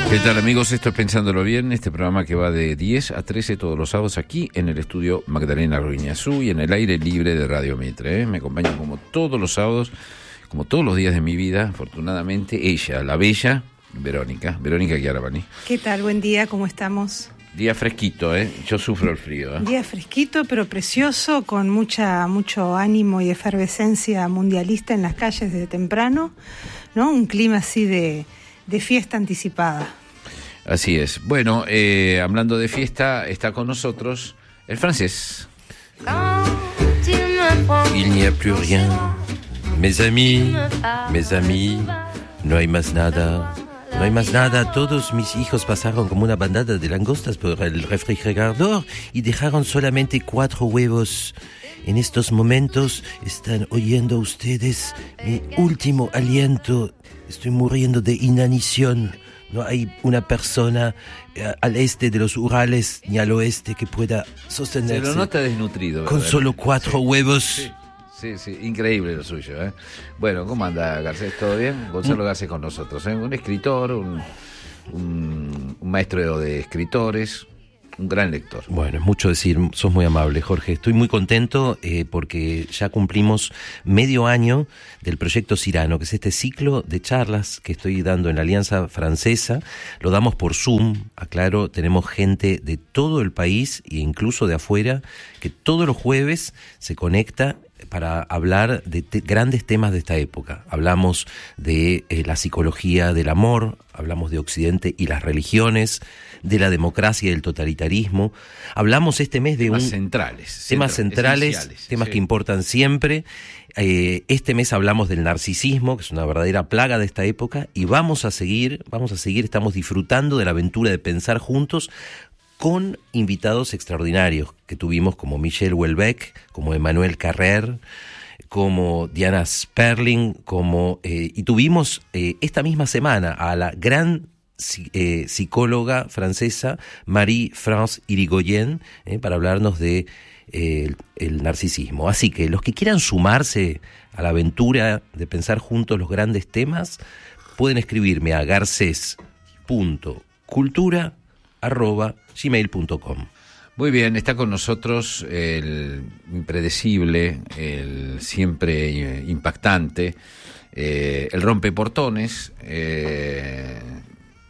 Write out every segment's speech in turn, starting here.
¿Qué tal, amigos? Esto es Pensándolo Bien, este programa que va de 10 a 13 todos los sábados aquí en el estudio Magdalena Ruiñazú y en el aire libre de Radio Mitre. Me acompaña como todos los sábados, como todos los días de mi vida, afortunadamente, ella, la bella Verónica Chiaravani. ¿Qué tal? Buen día, ¿cómo estamos? Día fresquito, yo sufro el frío. Día fresquito, pero precioso, con mucho ánimo y efervescencia mundialista en las calles desde temprano, ¿no? Un clima así de fiesta anticipada. Así es. Bueno, hablando de fiesta, está con nosotros el francés. Il n'y a plus rien. Mes amis, no hay más nada. No hay más nada, todos mis hijos pasaron como una bandada de langostas por el refrigerador y dejaron solamente 4 huevos. En estos momentos están oyendo ustedes mi último aliento. Estoy muriendo de inanición. No hay una persona al este de los Urales ni al oeste que pueda sostenerse. Pero no está desnutrido, con ¿verdad? solo 4 huevos. Sí, increíble lo suyo, Bueno, ¿cómo anda, Garcés? ¿Todo bien? Gonzalo Garcés con nosotros, un escritor, un maestro de escritores, un gran lector. Bueno, es mucho decir, sos muy amable, Jorge. Estoy muy contento porque ya cumplimos medio año del proyecto Cyrano, que es este ciclo de charlas que estoy dando en la Alianza Francesa. Lo damos por Zoom, aclaro, tenemos gente de todo el país e incluso de afuera que todos los jueves se conecta para hablar de grandes temas de esta época. Hablamos de la psicología del amor, hablamos de Occidente y las religiones, de la democracia y el totalitarismo. Hablamos este mes de temas centrales, temas que importan siempre. Este mes hablamos del narcisismo, que es una verdadera plaga de esta época, y vamos a seguir, estamos disfrutando de la aventura de pensar juntos con invitados extraordinarios que tuvimos, como Michel Houellebecq, como Emmanuel Carrère, como Diana Sperling, y tuvimos esta misma semana a la gran psicóloga francesa Marie-France Irigoyen para hablarnos de el narcisismo. Así que los que quieran sumarse a la aventura de pensar juntos los grandes temas, pueden escribirme a garces.cultura@gmail.com. Muy bien, está con nosotros el impredecible, el siempre impactante, el rompeportones, el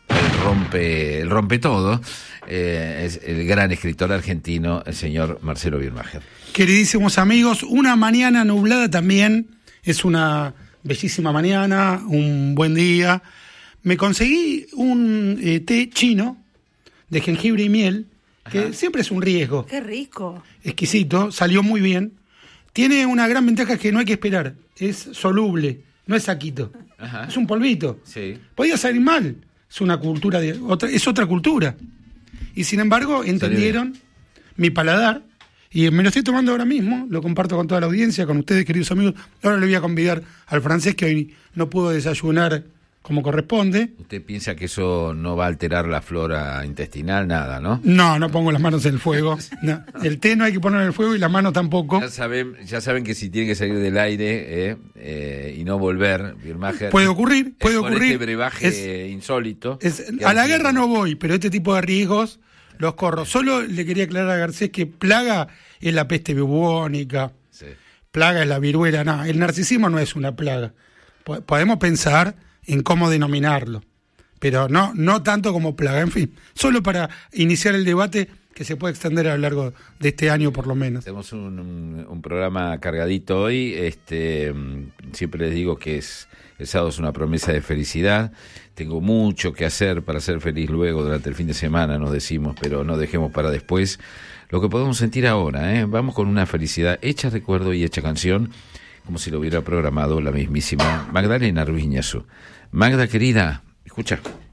rompe todo, es el gran escritor argentino, el señor Marcelo Birmacher. Queridísimos amigos, una mañana nublada también, es una bellísima mañana, un buen día. Me conseguí un té chino de jengibre y miel, que Ajá. Siempre es un riesgo. ¡Qué rico! Exquisito, salió muy bien. Tiene una gran ventaja que no hay que esperar, es soluble, no es saquito. Ajá. Es un polvito. Sí. Podía salir mal, es una cultura, es otra cultura. Y sin embargo, entendieron mi paladar, y me lo estoy tomando ahora mismo, lo comparto con toda la audiencia, con ustedes, queridos amigos. Ahora le voy a convidar al francés, que hoy no pudo desayunar como corresponde. ¿Usted piensa que eso no va a alterar la flora intestinal? Nada, ¿no? No pongo las manos en el fuego. No. El té no hay que poner en el fuego y las manos tampoco. Ya saben que si tiene que salir del aire y no volver, Birmacher, puede ocurrir. Este brebaje insólito. A la guerra no voy, pero este tipo de riesgos los corro. Solo le quería aclarar a Garcés que plaga es la peste bubónica, plaga es la viruela. No, el narcisismo no es una plaga. Podemos pensar en cómo denominarlo, pero no tanto como plaga. En fin, solo para iniciar el debate que se puede extender a lo largo de este año por lo menos. Tenemos un programa cargadito hoy. Siempre les digo que el sábado es una promesa de felicidad. Tengo mucho que hacer para ser feliz luego durante el fin de semana, nos decimos, pero no dejemos para después lo que podemos sentir ahora. Vamos con una felicidad hecha recuerdo y hecha canción, como si lo hubiera programado la mismísima Magdalena Ruiñazú. Magda, querida, escucha.